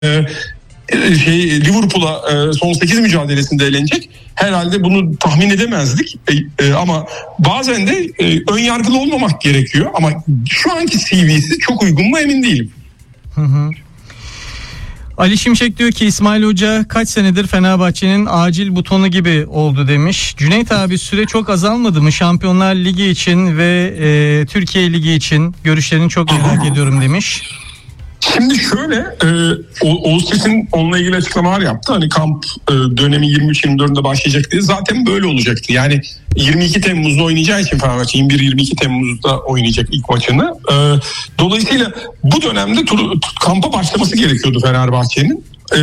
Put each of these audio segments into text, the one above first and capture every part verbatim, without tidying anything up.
şey Liverpool'a son sekiz mücadelesinde elenecek. Herhalde bunu tahmin edemezdik. Ama bazen de ön yargılı olmamak gerekiyor. Ama şu anki C V'si çok uygun mu emin değilim. Hı hı. Ali Şimşek diyor ki İsmail Hoca kaç senedir Fenerbahçe'nin acil butonu gibi oldu demiş. Cüneyt abi süre çok azalmadı mı Şampiyonlar Ligi için ve e, Türkiye Ligi için görüşlerini çok merak ediyorum demiş. Şimdi şöyle e, Oğuz Çetin onunla ilgili açıklamalar yaptı. Hani kamp e, dönemi yirmi üç yirmi dört'ünde başlayacak diye. Zaten böyle olacaktı. Yani yirmi iki Temmuz'da oynayacağı için Fenerbahçe yirmi bir yirmi iki Temmuz'da oynayacak ilk maçını. E, dolayısıyla bu dönemde tur, kampa başlaması gerekiyordu Fenerbahçe'nin. E,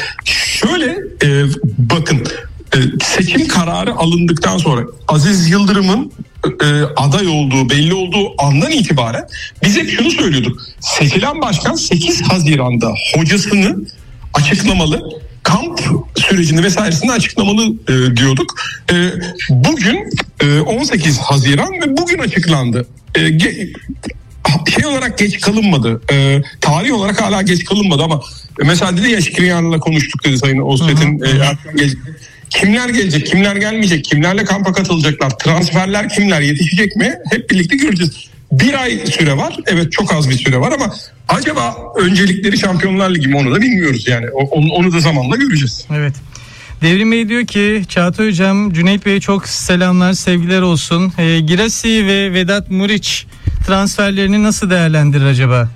şöyle e, bakın e, seçim kararı alındıktan sonra Aziz Yıldırım'ın e, aday olduğu belli olduğu andan itibaren biz hep şunu söylüyorduk. Seçilen başkan sekiz Haziran'da hocasını açıklamalı, kamp sürecini vesairesini açıklamalı e, diyorduk. E, bugün e, on sekiz Haziran ve bugün açıklandı. E, ge- şey olarak geç kalınmadı. E, tarih olarak hala geç kalınmadı ama mesela dedi ya Şikriyan'la konuştuk dedi Sayın Osset'in e, erken gelecek. Kimler gelecek, kimler gelmeyecek, kimlerle kampa katılacaklar, transferler kimler, yetişecek mi? Hep birlikte göreceğiz. Bir ay süre var. Evet çok az bir süre var ama acaba öncelikleri Şampiyonlar Ligi mi onu da bilmiyoruz yani. Onu, onu da zamanla göreceğiz. Evet. Devrim Bey diyor ki Çağatay Hocam Cüneyt Bey'e çok selamlar, sevgiler olsun. E, Girassi ve Vedat Muriç transferlerini nasıl değerlendirir acaba?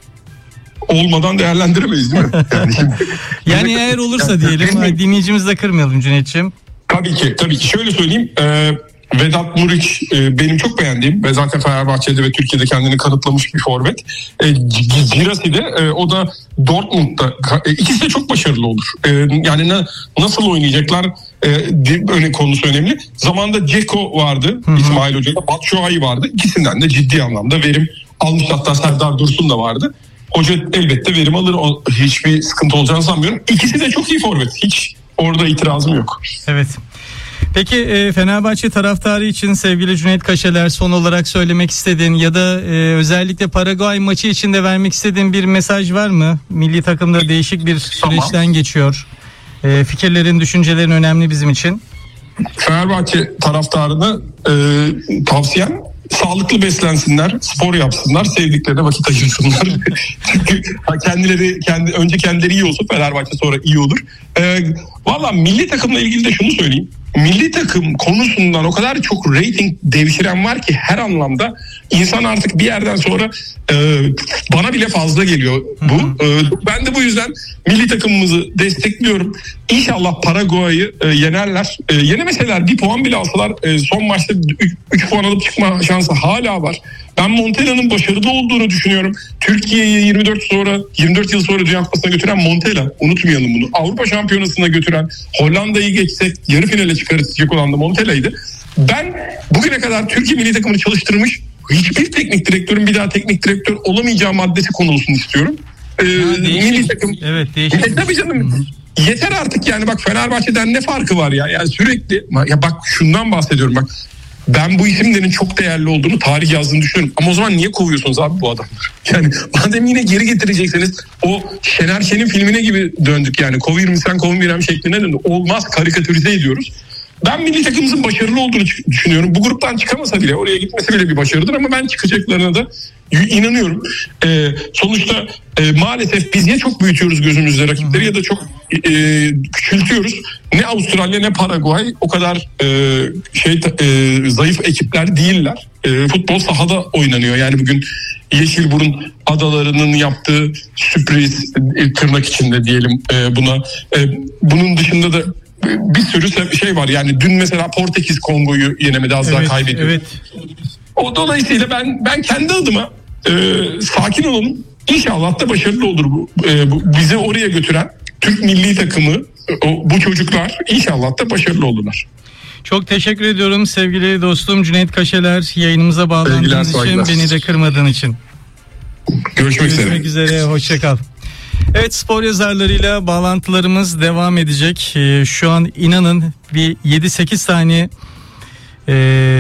Olmadan değerlendiremeyiz değil mi? Yani, şimdi, yani eğer olursa diyelim dinleyicimizi de kırmayalım Cüneyt'ciğim. Tabii ki tabii ki şöyle söyleyeyim e, Vedat Muriç e, benim çok beğendiğim ve zaten Fenerbahçe'de ve Türkiye'de kendini kanıtlamış bir forvet. E, Girassi de e, o da Dortmund'da e, ikisi de çok başarılı olur. E, yani na, nasıl oynayacaklar e, öne konusu önemli. Zamanında Dzeko vardı, Hı-hı. İsmail Hoca'da, Batshuayi vardı. İkisinden de ciddi anlamda verim almış, hatta Serdar Dursun da vardı. Hoca elbette verim alır. O, hiçbir sıkıntı olacağını sanmıyorum. İkisi de çok iyi forvet. Hiç orada itirazım yok. Evet. Peki e, Fenerbahçe taraftarı için sevgili Cüneyt Kaşeler son olarak söylemek istediğin ya da e, özellikle Paraguay maçı için de vermek istediğin bir mesaj var mı? Milli takımda değişik bir süreçten tamam. geçiyor. E, fikirlerin, düşüncelerin önemli bizim için. Fenerbahçe taraftarına e, tavsiyem sağlıklı beslensinler, spor yapsınlar, sevdiklerine vakit ayırsınlar. Çünkü kendileri kendi önce kendileri iyi olsun, Fenerbahçe sonra iyi olur. Ee, Valla milli takımla ilgili de şunu söyleyeyim. Milli takım konusundan o kadar çok reyting devşiren var ki her anlamda insan artık bir yerden sonra e, bana bile fazla geliyor bu. E, ben de bu yüzden milli takımımızı destekliyorum. İnşallah Paraguay'ı e, yenerler. E, yenemeseler bir puan bile alsalar e, son maçta üç puan alıp çıkma şansı hala var. Ben Montella'nın başarılı olduğunu düşünüyorum. Türkiye'yi yirmi dört sonra yirmi dört yıl sonra Dünya Kupası'na götüren Montella. Unutmayalım bunu. Avrupa Şampiyonası'na götüren, Hollanda'yı geçsek yarı finale çıkartacak olan da Montella'ydı. Ben bugüne kadar Türkiye milli takımını çalıştırmış hiçbir teknik direktörün bir daha teknik direktör olamayacağı maddesi konulsun istiyorum. Ee, ha, milli takım. Evet, değişik. E, tabii canım. Hı-hı. Yeter artık yani, bak Fenerbahçe'den ne farkı var ya? Yani sürekli ya bak şundan bahsediyorum bak. Ben bu isimlerin çok değerli olduğunu, tarih yazdığını düşünüyorum. Ama o zaman niye kovuyorsunuz abi bu adamları? Yani madem yine geri getirecekseniz o Şener Şen'in filmine gibi döndük yani. Kovir mi sen kovmirem şekline döndü. Olmaz, karikatürize ediyoruz. Ben milli takımımızın başarılı olduğunu düşünüyorum. Bu gruptan çıkamasa bile, oraya gitmesi bile bir başarıdır ama ben çıkacaklarına da inanıyorum. Ee, sonuçta e, maalesef biz ya çok büyütüyoruz gözümüzde rakipleri ya da çok e, küçültüyoruz. Ne Avustralya ne Paraguay o kadar e, şey e, zayıf ekipler değiller. E, futbol sahada oynanıyor. Yani bugün Yeşilburun adalarının yaptığı sürpriz e, tırnak içinde diyelim e, buna. E, bunun dışında da bir sürü şey var. Yani dün mesela Portekiz Kongo'yu yenemedi, az evet, daha kaybediyor. Evet. O dolayısıyla ben ben kendi adıma e, sakin olalım. İnşallah da başarılı olur bu, e, bu bizi oraya götüren Türk milli takımı, o, bu çocuklar inşallah da başarılı olurlar. Çok teşekkür ediyorum sevgili dostum Cüneyt Kaşeler, yayınımıza bağlandığınız için, beni de kırmadığın için. Görüşmek üzere. Görüşmek üzere, hoşça kal. Evet, spor yazarlarıyla bağlantılarımız devam edecek. Ee, şu an inanın bir yedi sekiz tane e,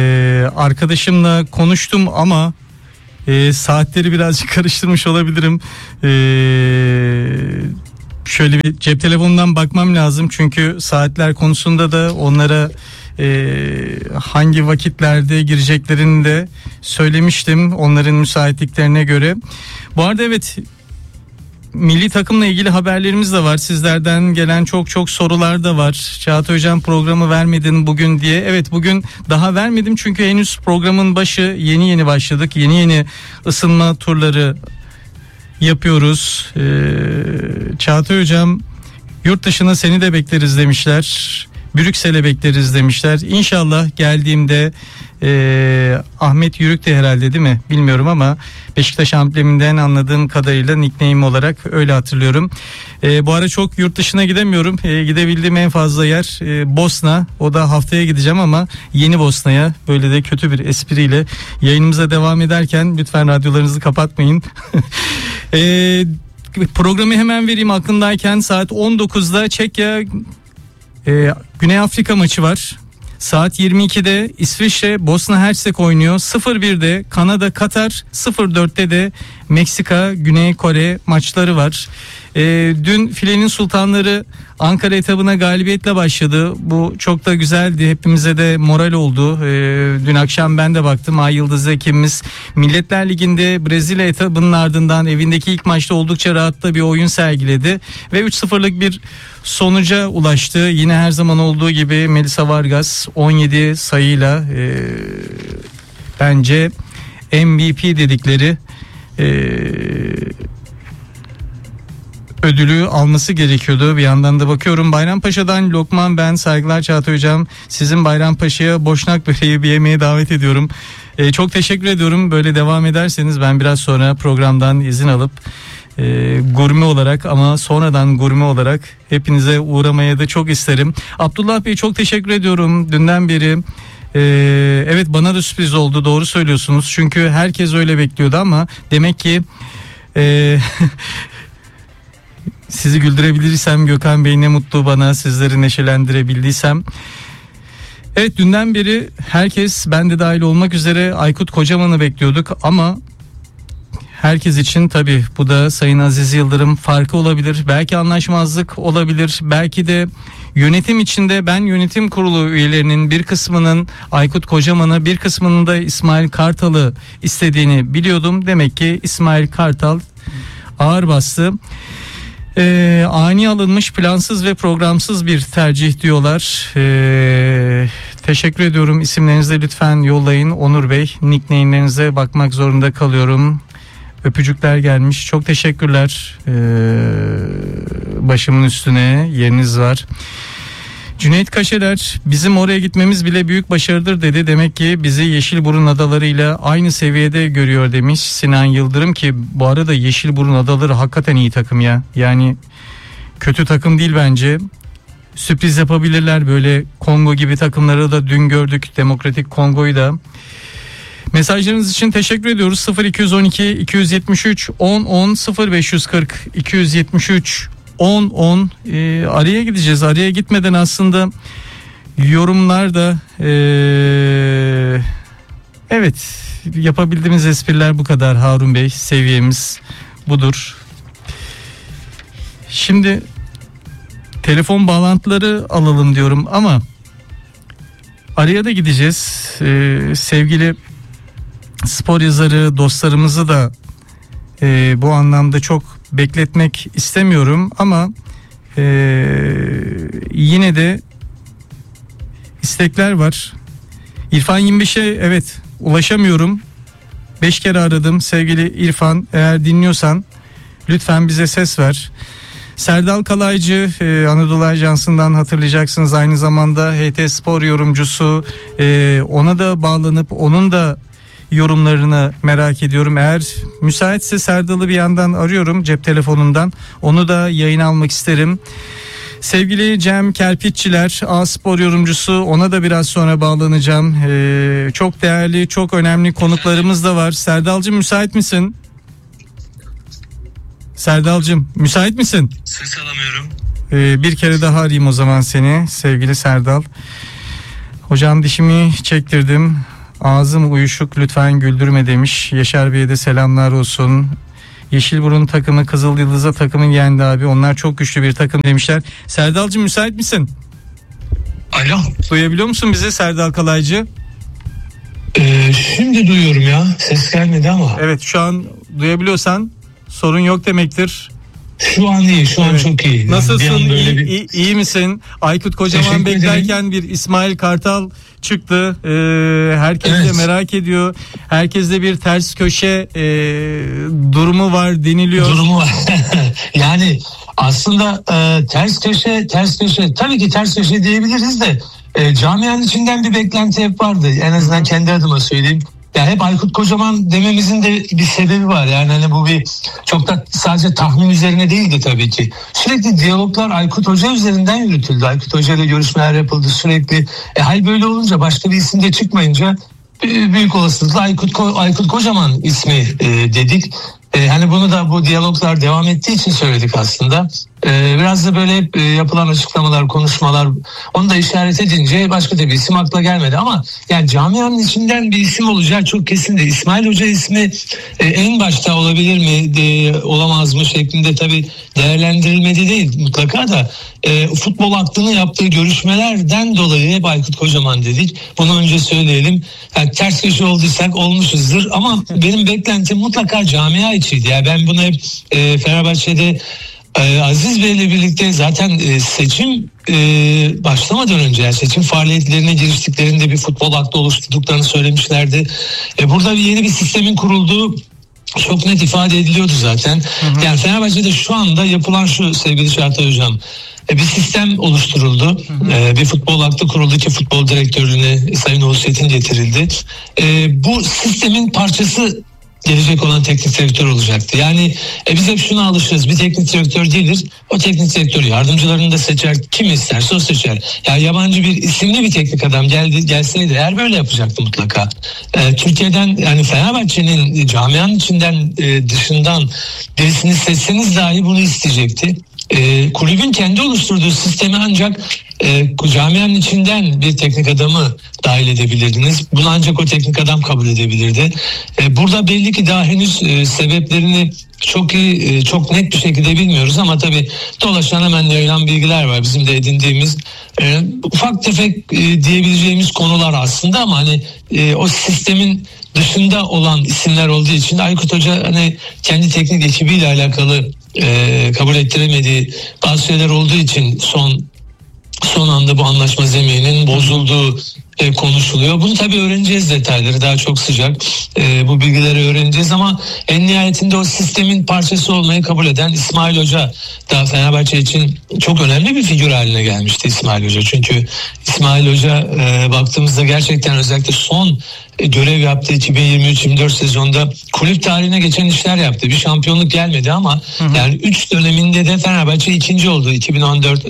arkadaşımla konuştum ama e, saatleri birazcık karıştırmış olabilirim. E, Şöyle bir cep telefonundan bakmam lazım çünkü saatler konusunda da onlara e, hangi vakitlerde gireceklerini de söylemiştim onların müsaitliklerine göre. Bu arada evet, milli takımla ilgili haberlerimiz de var. Sizlerden gelen çok çok sorular da var. Çağatay Hocam programı vermedin bugün diye. Evet, bugün daha vermedim çünkü henüz programın başı, yeni yeni başladık. Yeni yeni ısınma turları yapıyoruz. Ee, Çağatay Hocam, yurt dışına seni de bekleriz demişler. Brüksel'e bekleriz demişler. İnşallah geldiğimde e, Ahmet Yürük de herhalde, değil mi? Bilmiyorum ama Beşiktaş ambleminden anladığım kadarıyla nickname olarak öyle hatırlıyorum. E, bu ara çok yurt dışına gidemiyorum. E, gidebildiğim en fazla yer e, Bosna. O da haftaya gideceğim ama yeni Bosna'ya. Böyle de kötü bir espriyle yayınımıza devam ederken lütfen radyolarınızı kapatmayın. Eee Programı hemen vereyim aklındayken. Saat on dokuzda Çekya e, Güney Afrika maçı var. Saat yirmi ikide İsviçre Bosna Hersek oynuyor. sıfır birde Kanada Katar, sıfır dörtte de Meksika Güney Kore maçları var. E, dün Filenin Sultanları Ankara etabına galibiyetle başladı. Bu çok da güzeldi. Hepimize de moral oldu. E, dün akşam ben de baktım. Ay Yıldız ekibimiz Milletler Ligi'nde Brezilya etabının ardından evindeki ilk maçta oldukça rahat da bir oyun sergiledi. Ve üç sıfırlık bir sonuca ulaştı. Yine her zaman olduğu gibi Melissa Vargas on yedi sayıyla e, bence M V P dedikleri e, ödülü alması gerekiyordu. Bir yandan da bakıyorum Bayrampaşa'dan Lokman, ben saygılar Çağatay Hocam. Sizin Bayrampaşa'ya boşnak böreği bir yemeğe davet ediyorum. Ee, çok teşekkür ediyorum. Böyle devam ederseniz ben biraz sonra programdan izin alıp e, gurme olarak ama sonradan gurme olarak hepinize uğramaya da çok isterim. Abdullah Bey, çok teşekkür ediyorum. Dünden beri Ee, evet, bana da sürpriz oldu, doğru söylüyorsunuz. Çünkü herkes öyle bekliyordu ama demek ki e, sizi güldürebilirsem Gökhan Bey ne mutlu bana, sizleri neşelendirebildiysem. Evet, dünden beri herkes, ben de dahil olmak üzere, Aykut Kocaman'ı bekliyorduk ama herkes için tabii bu da Sayın Aziz Yıldırım farkı olabilir. Belki anlaşmazlık olabilir. Belki de yönetim içinde, ben yönetim kurulu üyelerinin bir kısmının Aykut Kocaman'ı, bir kısmının da İsmail Kartal'ı istediğini biliyordum. Demek ki İsmail Kartal ağır bastı. Ee, ani alınmış, plansız ve programsız bir tercih diyorlar. Ee, teşekkür ediyorum. İsimlerinizi de lütfen yollayın Onur Bey. Nickname'lerinize bakmak zorunda kalıyorum. Öpücükler gelmiş. Çok teşekkürler. Ee, başımın üstüne yeriniz var. Cüneyt Kaşeler, bizim oraya gitmemiz bile büyük başarıdır dedi. Demek ki bizi Yeşilburun Adaları ile aynı seviyede görüyor demiş Sinan Yıldırım, ki bu arada Yeşilburun Adaları hakikaten iyi takım ya. Yani kötü takım değil bence. Sürpriz yapabilirler, böyle Kongo gibi takımları da dün gördük, Demokratik Kongo'yu da. Mesajlarınız için teşekkür ediyoruz. sıfır iki on iki iki yetmiş üç on on sıfır beş yüz kırk iki yetmiş üç on on e, araya gideceğiz. Araya gitmeden aslında yorumlarda e, evet, yapabildiğimiz espriler bu kadar Harun Bey, seviyemiz budur. Şimdi telefon bağlantıları alalım diyorum ama araya da gideceğiz. E, sevgili spor yazarı dostlarımızı da e, bu anlamda çok bekletmek istemiyorum ama e, yine de istekler var. İrfan yirmi beşe evet ulaşamıyorum. beş kere aradım sevgili İrfan, eğer dinliyorsan lütfen bize ses ver. Serdal Kalaycı, e, Anadolu Ajansı'ndan hatırlayacaksınız, aynı zamanda H T Spor yorumcusu, e, ona da bağlanıp onun da yorumlarını merak ediyorum. Eğer müsaitse Serdal'ı bir yandan arıyorum cep telefonundan, onu da yayına almak isterim. Sevgili Cem Kerpiççiler, A Spor yorumcusu, ona da biraz sonra bağlanacağım. Ee, çok değerli, çok önemli konuklarımız da var. Serdal'cığım müsait misin? Serdal'cığım müsait misin? Ses alamıyorum. Ee, bir kere daha arayayım o zaman seni sevgili Serdal. Hocam dişimi çektirdim. Ağzım uyuşuk, lütfen güldürme demiş. Yaşar Bey'e de selamlar olsun. Yeşilburun takımı Kızıl Yıldız'a takımın yendi abi. Onlar çok güçlü bir takım demişler. Serdal'cığım müsait misin? Alo. Duyabiliyor musun bizi Serdal Kalaycı? Ee, şimdi duyuyorum ya. Ses gelmedi ama. Evet, şu an duyabiliyorsan sorun yok demektir. Şu an iyi. Şu an Evet. çok iyi. Nasılsın? Yani bir İyi, bir... iyi, iyi misin? Aykut Kocaman Teşekkür beklerken bir İsmail Kartal çıktı. Ee, herkes Evet. de merak ediyor. Herkeste bir ters köşe e, durumu var deniliyor. Durumu var. Yani aslında e, ters köşe, ters köşe. Tabii ki ters köşe diyebiliriz de e, camianın içinden bir beklenti hep vardı. En azından kendi adıma söyleyeyim. Ya hep Aykut Kocaman dememizin de bir sebebi var. Yani hani bu bir çok da sadece tahmin üzerine değildi tabii ki. Sürekli diyaloglar Aykut Hoca üzerinden yürütüldü. Aykut Hoca ile görüşmeler yapıldı sürekli. E hal böyle olunca, başka bir isim de çıkmayınca e, büyük olasılıkla Aykut, Ko- Aykut Kocaman ismi e, dedik. E, hani bunu da bu diyaloglar devam ettiği için söyledik aslında. E, biraz da böyle e, yapılan açıklamalar, konuşmalar, onu da işaret edince başka da bir isim akla gelmedi. Ama yani camianın içinden bir isim olacağı çok kesin de. İsmail Hoca ismi e, en başta olabilir mi, de, olamaz mı şeklinde tabii değerlendirilmedi değil mutlaka da. E, futbol aklını yaptığı görüşmelerden dolayı hep Aykut Kocaman dedik. Bunu önce söyleyelim. Yani ters köşe olduysak olmuşuzdur ama benim beklentim mutlaka camia içiydi. Yani ben bunu hep e, Fenerbahçe'de e, Aziz Bey'le birlikte zaten e, seçim e, başlamadan önce, yani seçim faaliyetlerine giriştiklerinde bir futbol aklı oluşturduklarını söylemişlerdi. E, burada bir yeni bir sistemin kurulduğu çok net ifade ediliyordu zaten. Hı hı. Yani Fenerbahçe'de şu anda yapılan şu sevgili Çağatay Hocam. Bir sistem oluşturuldu. Hı hı. Ee, bir futbol aklı kuruldu ki futbol direktörlüğüne Sayın Oğuz Çetin getirildi. Ee, bu sistemin parçası gelecek olan teknik direktör olacaktı. Yani e, biz hep şuna alışırız. Bir teknik direktör gelir, o teknik direktör yardımcılarını da seçer. Kim isterse o seçer. Ya yabancı bir isimli bir teknik adam geldi gelseydi eğer böyle yapacaktı mutlaka. E, Türkiye'den, yani Fenerbahçe'nin camianın içinden e, dışından birisini seçseniz dahi bunu isteyecekti. E, kulübün kendi oluşturduğu sistemi ancak e, camianın içinden bir teknik adamı dahil edebilirdiniz. Bunu ancak o teknik adam kabul edebilirdi. E, burada belli ki daha henüz e, sebeplerini çok iyi, e, çok net bir şekilde bilmiyoruz ama tabii dolaşan hemen yayılan bilgiler var. Bizim de edindiğimiz e, ufak tefek e, diyebileceğimiz konular aslında ama hani e, o sistemin dışında olan isimler olduğu için Aykut Hoca hani kendi teknik ekibiyle alakalı e, kabul ettiremediği bazı şeyler olduğu için son son anda bu anlaşma zemininin bozulduğu e, konuşuluyor. Bunu tabii öğreneceğiz, detayları daha çok sıcak. E, bu bilgileri öğreneceğiz ama en nihayetinde o sistemin parçası olmayı kabul eden İsmail Hoca da Fenerbahçe için çok önemli bir figür haline gelmişti İsmail Hoca. Çünkü İsmail Hoca e, baktığımızda gerçekten özellikle son e, görev yaptığı iki bin yirmi üç yirmi dört sezonda kulüp tarihine geçen işler yaptı. Bir şampiyonluk gelmedi ama hı hı. yani üç döneminde de Fenerbahçe ikinci oldu. iki bin on dört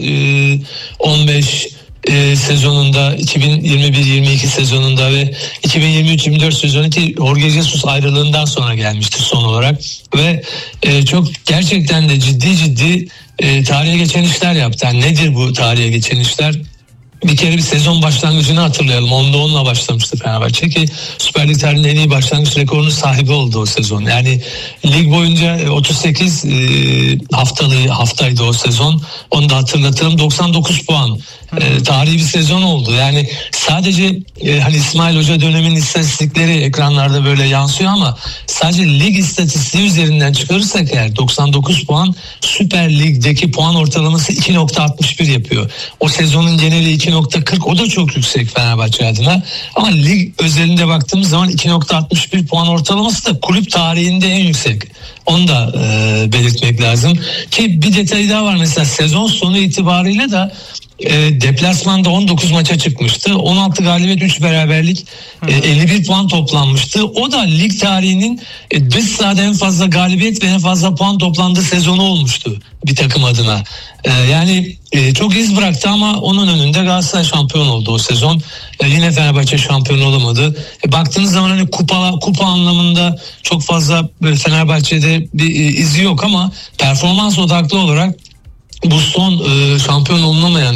on beş E, sezonunda, iki bin yirmi bir yirmi iki sezonunda ve iki bin yirmi üç yirmi dört sezonu ki Jorge Jesus ayrılığından sonra gelmiştir son olarak ve e, çok gerçekten de ciddi ciddi e, tarihe geçen işler yaptı. Yani nedir bu tarihe geçen işler? Bir kere bir sezon başlangıcını hatırlayalım. onda onla başlamıştı Fenerbahçe ki Süper Lig tarihinin en iyi başlangıç rekorunun sahibi oldu o sezon. Yani lig boyunca otuz sekiz e, haftalı haftaydı o sezon. Onu da hatırlatırım. doksan dokuz puan. E, tarihi bir sezon oldu. Yani sadece e, hani İsmail Hoca döneminin istatistikleri ekranlarda böyle yansıyor ama sadece lig istatistiği üzerinden çıkarırsak eğer doksan dokuz puan, Süper Lig'deki puan ortalaması iki nokta altmış bir yapıyor. O sezonun geneli iki nokta kırk, o da çok yüksek Fenerbahçe adına. Ama lig özelinde baktığımız zaman iki nokta altmış bir puan ortalaması da kulüp tarihinde en yüksek. Onu da e, belirtmek lazım. Ki bir detay daha var, mesela sezon sonu itibariyle de E, deplasmanda on dokuz maça çıkmıştı. on altı galibiyet, üç beraberlik, e, elli bir puan toplanmıştı. O da lig tarihinin e, dış sahada en fazla galibiyet ve en fazla puan toplandığı sezonu olmuştu bir takım adına. E, yani e, çok iz bıraktı ama onun önünde Galatasaray şampiyon oldu o sezon. E, yine Fenerbahçe şampiyon olamadı. E, baktığınız zaman hani kupa kupa anlamında çok fazla böyle Fenerbahçe'de bir e, izi yok ama performans odaklı olarak bu son e, şampiyon olunamayan işte on iki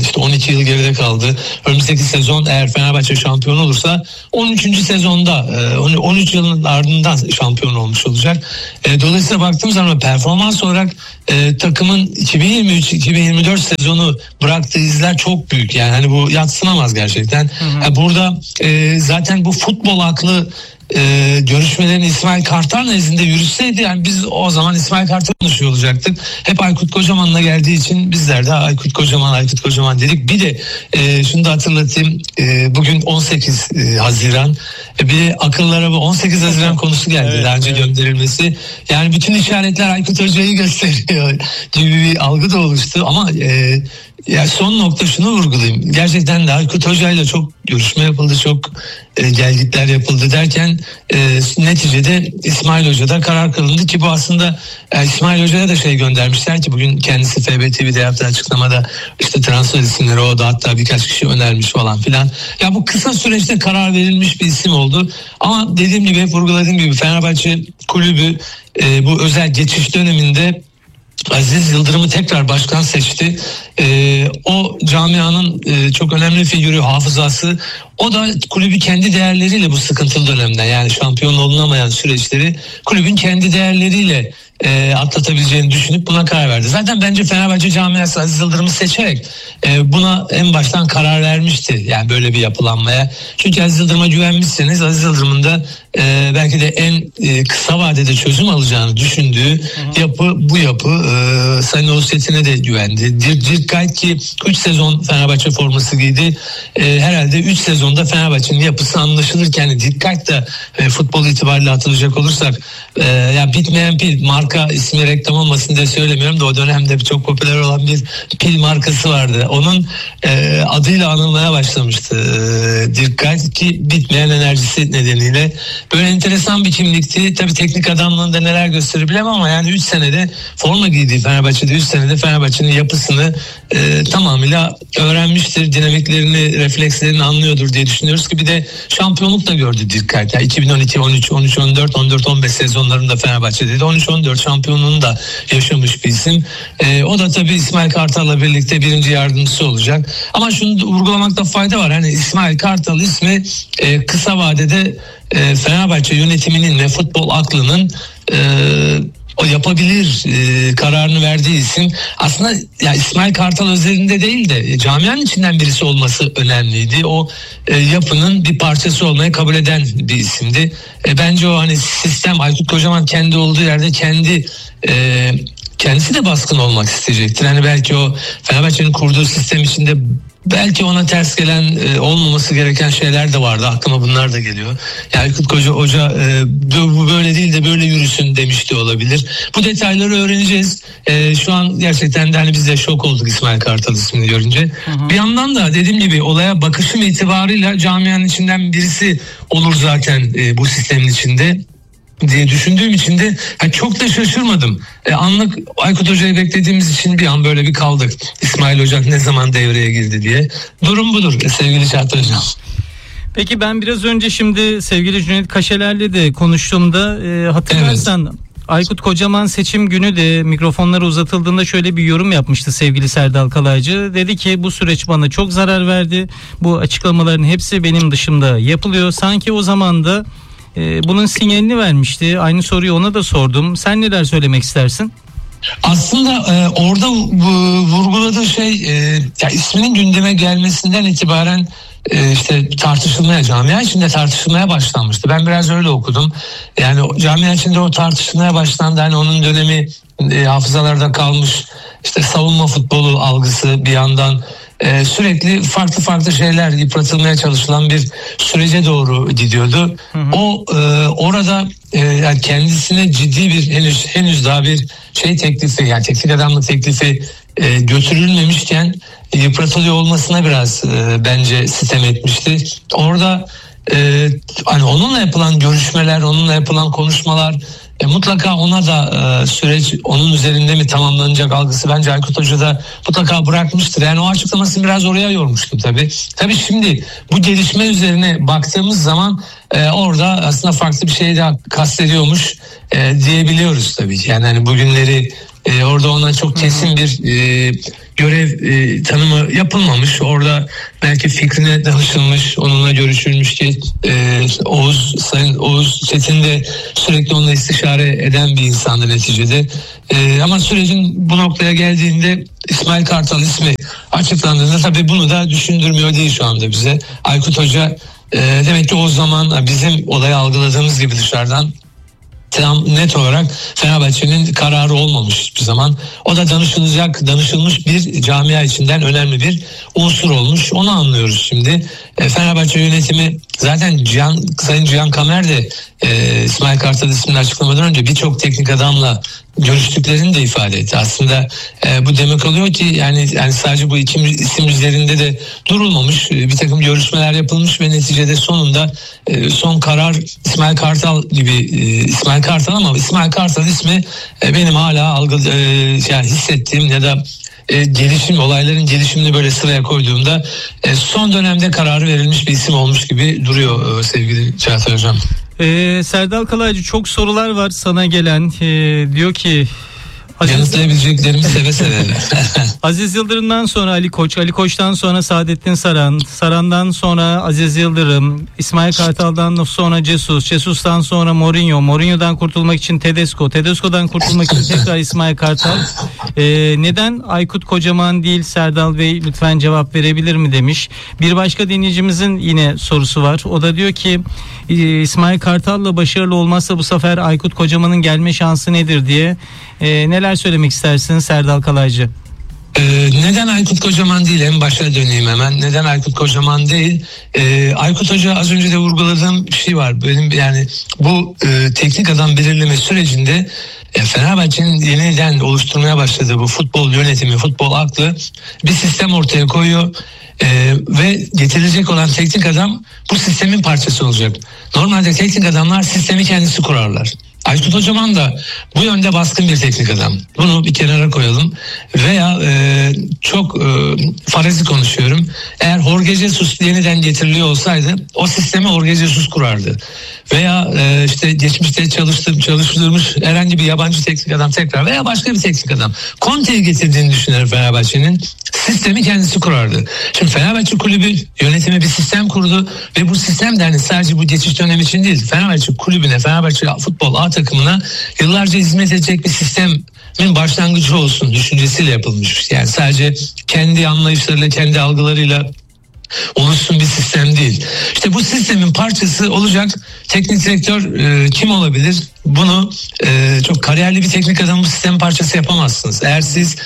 iki yıl geride kaldı. Önümüzdeki sezon eğer Fenerbahçe şampiyon olursa on üçüncü sezonda on üç yılın ardından şampiyon olmuş olacak. Dolayısıyla baktığım zaman performans olarak takımın iki bin yirmi üç iki bin yirmi dört sezonu bıraktığı izler çok büyük. Yani hani bu yadsınamaz gerçekten. Hı hı. Yani burada zaten bu futbol aklı Ee, görüşmelerin İsmail Kartal nezdinde yürüseydi yani biz o zaman İsmail Kartal konuşuyor olacaktık. Hep Aykut Kocaman'la geldiği için bizler de Aykut Kocaman Aykut Kocaman dedik. Bir de e, şunu da hatırlatayım, e, bugün on sekiz Haziran, e, bir de akıllara bu on sekiz Haziran konusu geldi, evet, daha önce evet. gönderilmesi. Yani bütün işaretler Aykut Hoca'yı gösteriyor gibi bir algı da oluştu ama e, ya son nokta şunu vurgulayayım. Gerçekten de Aykut Hoca'yla çok görüşme yapıldı, çok e, gelgitler yapıldı derken e, neticede İsmail Hoca'da karar kılındı ki bu aslında e, İsmail Hoca'ya da şey göndermişler ki bugün kendisi F B T V'de yaptığı açıklamada işte transfer isimleri o da hatta birkaç kişi önermiş falan filan. Ya bu kısa süreçte karar verilmiş bir isim oldu. Ama dediğim gibi hep vurguladığım gibi Fenerbahçe kulübü e, bu özel geçiş döneminde Aziz Yıldırım'ı tekrar başkan seçti. Ee, o camianın e, çok önemli figürü, hafızası. O da kulübü kendi değerleriyle bu sıkıntılı dönemde yani şampiyon olunamayan süreçleri kulübün kendi değerleriyle e, atlatabileceğini düşünüp buna karar verdi. Zaten bence Fenerbahçe camiası Aziz Yıldırım'ı seçerek e, buna en baştan karar vermişti. Yani böyle bir yapılanmaya. Çünkü Aziz Yıldırım'a güvenmişseniz Aziz Yıldırım'ın da e, belki de en e, kısa vadede çözüm alacağını düşündüğü hı hı. yapı bu yapı. E, Sayın Oğuz Çetin'e de güvendi. Dirkayt ki üç sezon Fenerbahçe forması giydi. E, herhalde üç sezonda Fenerbahçe'nin yapısı anlaşılırken Dirkayt da e, futbol itibariyle hatırlayacak olursak e, ya bitmeyen pil marka ismi reklam olmasın diye söylemiyorum da o dönemde çok popüler olan bir pil markası vardı. Onun e, adıyla anılmaya başlamıştı e, Dirkayt ki bitmeyen enerjisi nedeniyle. Böyle enteresan bir kimlikti. Tabii teknik adamlığında neler gösterir bilemem ama yani üç senede forma giydiği Fenerbahçe'de üç senede Fenerbahçe'nin yapısını e, tamamıyla öğrenmiştir. Dinamiklerini, reflekslerini anlıyordur diye düşünüyoruz ki bir de şampiyonluk da gördü Dirkayt. Yani iki bin on iki on üç on üç on dört on dört on beş sezonlarında Fenerbahçe'deydi. on üç on dört şampiyonluğunu da yaşamış bir isim. E, o da tabii İsmail Kartal'la birlikte birinci yardımcısı olacak. Ama şunu vurgulamakta fayda var. Hani İsmail Kartal ismi e, kısa vadede e, Fenerbahçe yönetiminin ve futbol aklının e, o yapabilir e, kararını verdiği isim. Aslında ya İsmail Kartal özelinde değil de e, camianın içinden birisi olması önemliydi. O e, yapının bir parçası olmayı kabul eden bir isimdi. E, bence o hani sistem Aykut Kocaman kendi olduğu yerde kendi e, kendisi de baskın olmak isteyecektir. Hani belki o Fenerbahçe'nin kurduğu sistem içinde belki ona ters gelen e, olmaması gereken şeyler de vardı. Aklıma bunlar da geliyor. Yani Aykut Koca Hoca e, bu böyle değil de böyle yürüsün demiş de olabilir. Bu detayları öğreneceğiz. E, şu an gerçekten de hani biz de şok olduk İsmail Kartal ismini görünce. Hı hı. Bir yandan da dediğim gibi olaya bakışım itibarıyla camianın içinden birisi olur zaten e, bu sistemin içinde diye düşündüğüm için de yani çok da şaşırmadım. E, anlık Aykut Hoca'yı beklediğimiz için bir an böyle bir kaldık. İsmail Hoca ne zaman devreye girdi diye. Durum budur e, sevgili Çağatay Hocam. Peki ben biraz önce şimdi sevgili Cüneyt Kaşeler'le de konuştuğumda e, hatırlarsan evet. Aykut Kocaman seçim günü de mikrofonlara uzatıldığında şöyle bir yorum yapmıştı sevgili Serdal Kalaycı. Dedi ki bu süreç bana çok zarar verdi. Bu açıklamaların hepsi benim dışımda yapılıyor. Sanki o zaman da e, bunun sinyalini vermişti. Aynı soruyu ona da sordum. Sen neler söylemek istersin? Aslında e, orada bu, vurguladığı şey e, ya isminin gündeme gelmesinden itibaren e, işte tartışılmaya, camia içinde tartışılmaya başlanmıştı. Ben biraz öyle okudum. Yani camia içinde o tartışılmaya başlandı. Hani onun dönemi e, hafızalarda kalmış işte savunma futbolu algısı bir yandan e, sürekli farklı farklı şeyler yıpratılmaya çalışılan bir sürece doğru gidiyordu. Hı hı. O e, orada e, yani kendisine ciddi bir henüz henüz daha bir şey teklifi yani teknik adamlık teklifi e, götürülmemişken e, yıpratılıyor olmasına biraz e, bence sitem etmişti. Orada e, hani onunla yapılan görüşmeler, onunla yapılan konuşmalar E, mutlaka ona da e, süreç onun üzerinde mi tamamlanacak algısı bence Aykut Hoca da mutlaka bırakmıştır. Yani o açıklamasını biraz oraya yormuştu tabii. Tabii şimdi bu gelişme üzerine baktığımız zaman e, orada aslında farklı bir şey daha kastediyormuş e, diyebiliyoruz tabii. Yani hani bugünleri E, orada ona çok kesin bir e, görev e, tanımı yapılmamış. Orada belki fikrine danışılmış, onunla görüşülmüş ki e, Oğuz, Sayın Oğuz Çetin de sürekli onunla istişare eden bir insandı neticede. E, ama sürecin bu noktaya geldiğinde İsmail Kartal ismi açıklandığında tabii bunu da düşündürmüyor değil şu anda bize. Aykut Hoca e, demek ki o zaman bizim olayı algıladığımız gibi dışarıdan tam net olarak Fenerbahçe'nin kararı olmamış hiçbir zaman. O da danışılacak, danışılmış bir camia içinden önemli bir unsur olmuş. Onu anlıyoruz şimdi. E, Fenerbahçe yönetimi zaten Cihan, Sayın Cihan Kamer de e, İsmail Kartal ismini açıklamadan önce birçok teknik adamla görüştüklerini de ifade etti. Aslında e, bu demek oluyor ki yani, yani sadece bu iki isim üzerinde de durulmamış. E, bir takım görüşmeler yapılmış ve neticede sonunda e, son karar İsmail Kartal gibi e, İsmail Kartal ama İsmail Kartal ismi e, benim hala algı e, yani hissettiğim ya da e, gelişim olayların gelişimini böyle sıraya koyduğumda e, son dönemde kararı verilmiş bir isim olmuş gibi duruyor e, sevgili Çağatay Hocam. Ee, Serdal Kalaycı, çok sorular var sana gelen. Ee, diyor ki Aziz, yanıtlayabileceklerimi seve seve. Aziz Yıldırım'dan sonra Ali Koç, Ali Koç'tan sonra Saadettin Saran, Saran'dan sonra Aziz Yıldırım, İsmail Kartal'dan sonra Jesus, Jesus'tan sonra Mourinho, Mourinho'dan kurtulmak için Tedesco, Tedesco'dan kurtulmak için tekrar İsmail Kartal. Ee, neden Aykut Kocaman değil Serdal Bey, lütfen cevap verebilir mi demiş. Bir başka dinleyicimizin yine sorusu var. O da diyor ki İsmail Kartal'la başarılı olmazsa bu sefer Aykut Kocaman'ın gelme şansı nedir diye. Ee, neler söylemek istersin Serdal Kalaycı? Ee, neden Aykut Kocaman değil? En başa döneyim hemen. Neden Aykut Kocaman değil? Ee, Aykut Hoca, az önce de vurguladığım bir şey var. Benim yani bu e, teknik adam belirleme sürecinde e, Fenerbahçe'nin yeniden oluşturmaya başladığı bu futbol yönetimi, futbol aklı bir sistem ortaya koyuyor. Ee, ve getirilecek olan teknik adam bu sistemin parçası olacak. Normalde teknik adamlar sistemi kendisi kurarlar. Aykut Kocaman da bu yönde baskın bir teknik adam. Bunu bir kenara koyalım. Veya e, çok e, farazi konuşuyorum. Eğer Jorge Jesus yeniden getiriliyor olsaydı o sistemi Jorge Jesus kurardı. Veya e, işte geçmişte çalıştırmış, çalıştırmış herhangi bir yabancı teknik adam tekrar veya başka bir teknik adam Conte'yi getirdiğini düşünüyorum Fenerbahçe'nin. Sistemi kendisi kurardı. Şimdi Fenerbahçe kulübü yönetimi bir sistem kurdu ve bu sistem de hani sadece bu geçiş dönemi için değil. Fenerbahçe kulübüne, Fenerbahçe futbol A takımına yıllarca hizmet edecek bir sistemin başlangıcı olsun düşüncesiyle yapılmış. Yani sadece kendi anlayışlarıyla, kendi algılarıyla oluşsun bir sistem değil. İşte bu sistemin parçası olacak teknik direktör e, kim olabilir? Bunu e, çok kariyerli bir teknik adamı bu sistem parçası yapamazsınız. Eğer siz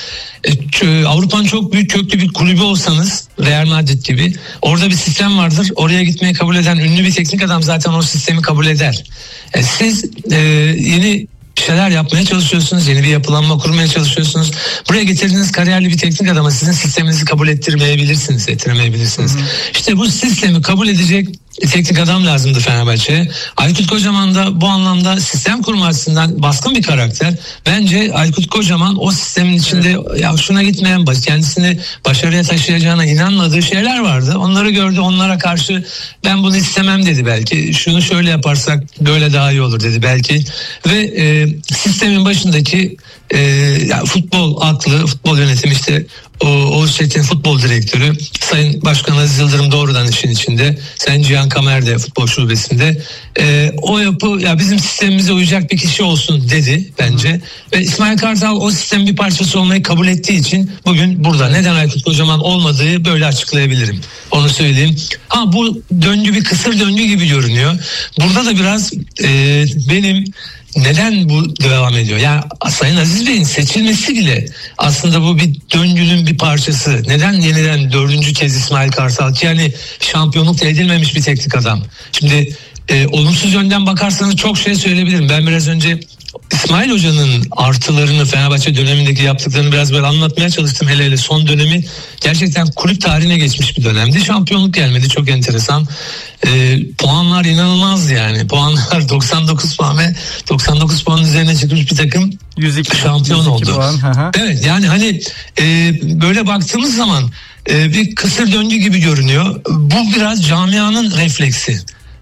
e, Avrupa'nın çok büyük köklü bir kulübü olsanız, Real Madrid gibi, orada bir sistem vardır. Oraya gitmeyi kabul eden ünlü bir teknik adam zaten o sistemi kabul eder. E, siz e, yeni şeyler yapmaya çalışıyorsunuz, yeni bir yapılanma kurmaya çalışıyorsunuz. Buraya getirdiğiniz kariyerli bir teknik adama sizin sisteminizi kabul ettirmeyebilirsiniz, ettiremeyebilirsiniz. Hı hı. İşte bu sistemi kabul edecek teknik adam lazımdı Fenerbahçe'ye. Aykut Kocaman da bu anlamda sistem kurma açısından baskın bir karakter. Bence Aykut Kocaman o sistemin içinde evet. ya şuna gitmeyen, kendisini başarıya taşıyacağına inanmadığı şeyler vardı. Onları gördü, onlara karşı ben bunu istemem dedi belki. Şunu şöyle yaparsak böyle daha iyi olur dedi belki. Ve e, sistemin başındaki e, ya futbol aklı, futbol yönetimi işte o Oğuz Çetin futbol direktörü, Sayın Başkan Aziz Yıldırım doğrudan işin içinde, Sayın Cihan Kamer de futbol şubesinde. Ee, o yapı ya bizim sistemimize uyacak bir kişi olsun dedi bence. Hı. Ve İsmail Kartal o sistemin bir parçası olmayı kabul ettiği için bugün burada. Neden Aykut Kocaman olmadığı böyle açıklayabilirim. Onu söyleyeyim. Ha bu döngü bir kısır döngü gibi görünüyor. Burada da biraz e, benim neden bu devam ediyor? Yani Sayın Aziz Bey'in seçilmesi bile aslında bu bir döngünün bir parçası. Neden yeniden dördüncü kez İsmail Kartal ki yani şampiyonluk edilmemiş bir teknik adam. Şimdi e, olumsuz yönden bakarsanız çok şey söyleyebilirim. Ben biraz önce İsmail Hoca'nın artılarını Fenerbahçe dönemindeki yaptıklarını biraz böyle anlatmaya çalıştım. Hele hele son dönemi gerçekten kulüp tarihine geçmiş bir dönemdi. Şampiyonluk gelmedi, çok enteresan. E, puanlar inanılmaz yani. Puanlar doksan dokuz puan ve doksan dokuz puanın üzerine çıkmış bir takım yüz iki, şampiyon yüz iki oldu. Puan, evet yani hani e, böyle baktığımız zaman e, bir kısır döngü gibi görünüyor. Bu biraz camianın refleksi.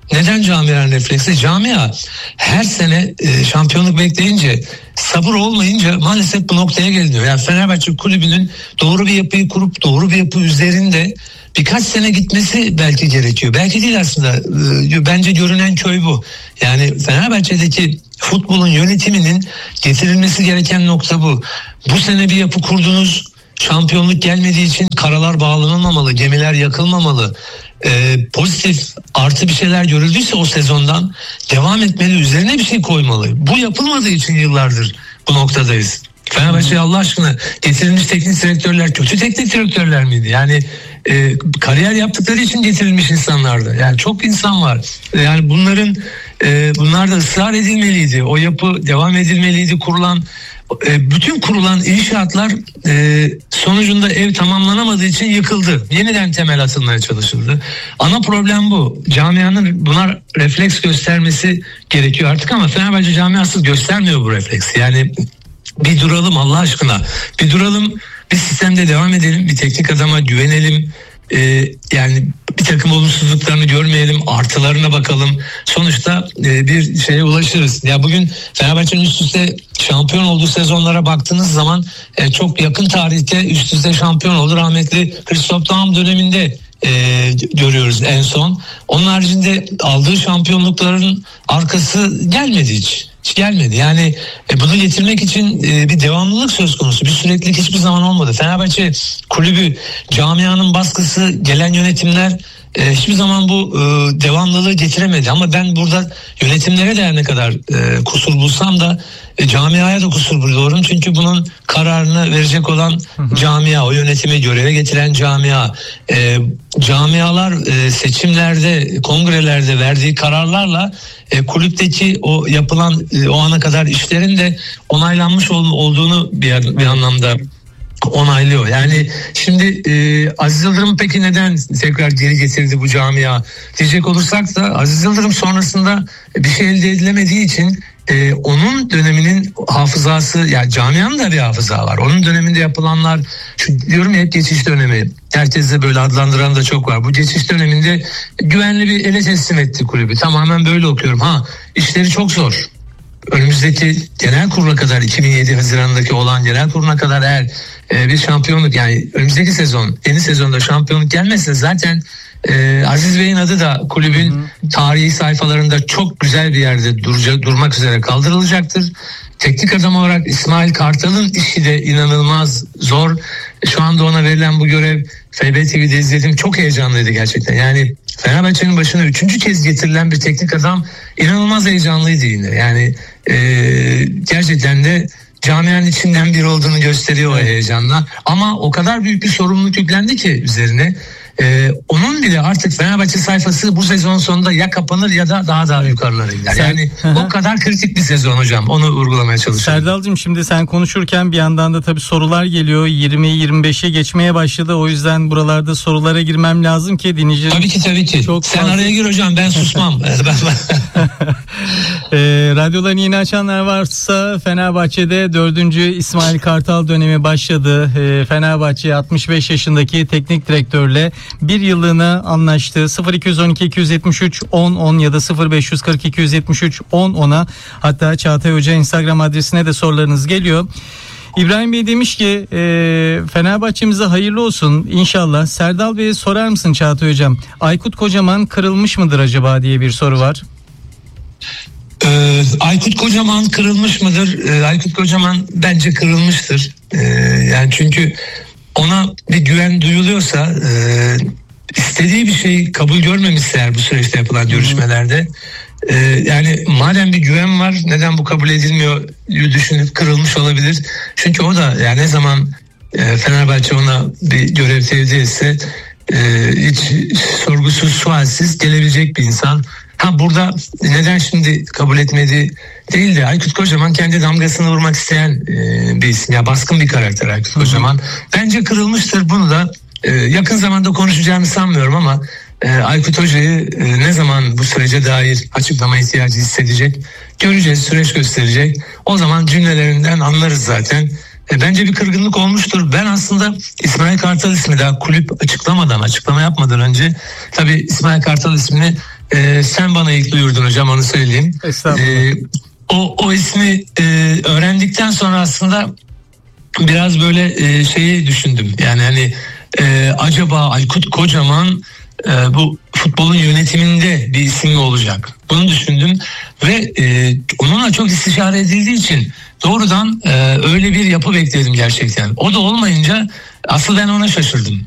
Neden camianın refleksi? Camia her sene e, şampiyonluk bekleyince, sabır olmayınca maalesef bu noktaya geliniyor. Yani Fenerbahçe kulübünün doğru bir yapıyı kurup doğru bir yapı üzerinde birkaç sene gitmesi belki gerekiyor. Belki değil aslında. E, bence görünen köy bu. Yani Fenerbahçe'deki futbolun yönetiminin getirilmesi gereken nokta bu. Bu sene bir yapı kurdunuz. Şampiyonluk gelmediği için karalar bağlanılmamalı, gemiler yakılmamalı. Ee, pozitif artı bir şeyler görüldüyse o sezondan devam etmeli, üzerine bir şey koymalı. Bu yapılmadığı için yıllardır bu noktadayız. Fenerbahçe Allah aşkına getirilmiş teknik direktörler kötü teknik direktörler miydi? Yani e, kariyer yaptıkları için getirilmiş insanlardı. Yani çok insan var. Yani bunların e, bunlar da ısrar edilmeliydi. O yapı devam edilmeliydi. Kurulan bütün kurulan inşaatlar e, sonucunda ev tamamlanamadığı için yıkıldı. Yeniden temel atılmaya çalışıldı. Ana problem bu. Camianın buna refleks göstermesi gerekiyor artık ama Fenerbahçe camiası göstermiyor bu refleksi. Yani bir duralım Allah aşkına. Bir duralım, bir sistemde devam edelim, bir teknik adama güvenelim. Ee, yani bir takım olumsuzluklarını görmeyelim, artılarına bakalım. Sonuçta e, bir şeye ulaşırız. Ya bugün Fenerbahçe'nin üst üste şampiyon olduğu sezonlara baktığınız zaman e, çok yakın tarihte üst üste şampiyon oldu. Rahmetli Christoph Daum döneminde e, görüyoruz en son. Onun haricinde aldığı şampiyonlukların arkası gelmedi hiç. Hiç gelmedi. Yani e, bunu getirmek için e, bir devamlılık söz konusu. Bir süreklilik hiçbir zaman olmadı. Fenerbahçe kulübü, camianın baskısı, gelen yönetimler e, hiçbir zaman bu e, devamlılığı getiremedi. Ama ben burada yönetimlere de her ne kadar e, kusur bulsam da e, camiaya da kusur buluyorum. Çünkü bunun kararını verecek olan camia, o yönetimi göreve getiren camia. E, camialar e, seçimlerde, kongrelerde verdiği kararlarla e, kulüpteki o yapılan e, o ana kadar işlerin de onaylanmış ol, olduğunu bir, bir anlamda onaylıyor. Yani şimdi e, Aziz Yıldırım peki neden tekrar geri getirdi bu camia diyecek olursak da Aziz Yıldırım sonrasında bir şey elde edilemediği için e, onun döneminin hafızası, yani camianın da bir hafıza var. Onun döneminde yapılanlar, şu diyorum ya, hep geçiş dönemi. Herkes de böyle adlandıran da çok var. Bu geçiş döneminde güvenli bir ele teslim etti kulübü. Tamamen böyle okuyorum. Ha, işleri çok zor. Önümüzdeki genel kurula kadar, iki bin yedi Haziran'daki olan genel kurula kadar eğer e, bir şampiyonluk, yani önümüzdeki sezon, yeni sezonda şampiyonluk gelmezse zaten e, Aziz Bey'in adı da kulübün hı. tarihi sayfalarında çok güzel bir yerde duracak, durmak üzere kaldırılacaktır. Teknik adam olarak İsmail Kartal'ın işi de inanılmaz zor. Şu anda ona verilen bu görev, F B T V'de izledim, çok heyecanlıydı gerçekten. Yani Fenerbahçe'nin başına üçüncü kez getirilen bir teknik adam inanılmaz heyecanlıydı yine. Yani e, gerçekten de camianın içinden biri olduğunu gösteriyor o heyecanla. Ama o kadar büyük bir sorumluluk yüklendi ki üzerine. Ee, onun bile artık Fenerbahçe sayfası bu sezon sonunda ya kapanır ya da daha daha yukarılara gider. Yani o kadar kritik bir sezon hocam. Onu vurgulamaya çalışıyorum. Serdal'cığım, şimdi sen konuşurken bir yandan da tabii sorular geliyor. yirmi yirmi beşe geçmeye başladı. O yüzden buralarda sorulara girmem lazım ki dinleyicilerim. Tabii ki tabii ki. Çok sen fazla... araya gir hocam, ben susmam. e, radyolarını yeni açanlar varsa Fenerbahçe'de dördüncü İsmail Kartal dönemi başladı. E, Fenerbahçe altmış beş yaşındaki teknik direktörle bir yıllığına anlaştı. sıfır iki on iki iki yetmiş üç on on ya da sıfır beş kırk iki yetmiş üç on ona, hatta Çağatay Hoca Instagram adresine de sorularınız geliyor. İbrahim Bey demiş ki e, Fenerbahçe'mize hayırlı olsun inşallah. Serdal Bey'e sorar mısın Çağatay Hocam? Aykut Kocaman kırılmış mıdır acaba diye bir soru var. Ee, Aykut Kocaman kırılmış mıdır? Ee, Aykut Kocaman bence kırılmıştır. Ee, yani çünkü ona bir güven duyuluyorsa, e, istediği bir şey kabul görmemişse eğer bu süreçte yapılan görüşmelerde, e, yani madem bir güven var, neden bu kabul edilmiyor düşünüp kırılmış olabilir. Çünkü o da yani ne zaman e, Fenerbahçe ona bir görev tevdi etse e, hiç sorgusuz sualsiz gelebilecek bir insan. Ha, burada neden şimdi kabul etmedi değil de Aykut Kocaman kendi damgasını vurmak isteyen e, bir isim. Ya baskın bir karakter Aykut Kocaman. Bence kırılmıştır. Bunu da e, yakın zamanda konuşacağını sanmıyorum ama e, Aykut Hoca'yı e, ne zaman bu sürece dair açıklama ihtiyacı hissedecek göreceğiz, süreç gösterecek. O zaman cümlelerinden anlarız zaten. E, bence bir kırgınlık olmuştur. Ben aslında İsmail Kartal ismi daha kulüp açıklamadan, açıklama yapmadan önce tabii İsmail Kartal ismini e, sen bana ilk duyurdun hocam, onu söyleyeyim. Estağfurullah. E, o, o ismi e, öğrendikten sonra aslında biraz böyle e, şeyi düşündüm. Yani hani e, acaba Aykut Kocaman e, bu futbolun yönetiminde bir isim mi olacak? Bunu düşündüm ve e, onunla çok istişare edildiği için doğrudan e, öyle bir yapı bekledim gerçekten. O da olmayınca asıl ben ona şaşırdım.